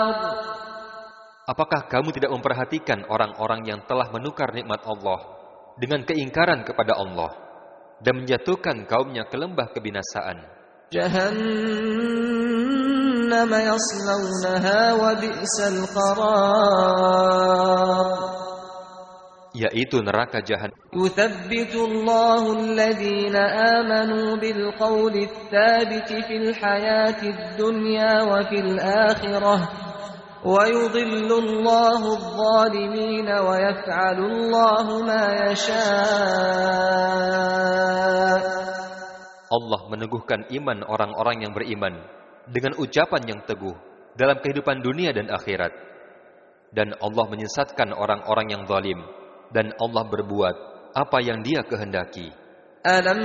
Apakah kamu tidak memperhatikan orang-orang yang telah menukar nikmat Allah dengan keingkaran kepada Allah dan menjatuhkan kaumnya ke lembah kebinasaan? Jahannam yaslawnaha wa bi'sal qarar. Yaitu neraka Jahannam. Yuthabbitu Allahu alladhina amanu bil qawli tsabiti fil hayatid dunya wa fil akhirah. وَيُضِلُّ اللَّهُ الظَّالِمِينَ وَيَفْعَلُ اللَّهُ مَا يَشَاءُ. Allah meneguhkan iman orang-orang yang beriman dengan ucapan yang teguh dalam kehidupan dunia dan akhirat. Dan Allah menyesatkan orang-orang yang zalim, dan Allah berbuat apa yang Dia kehendaki.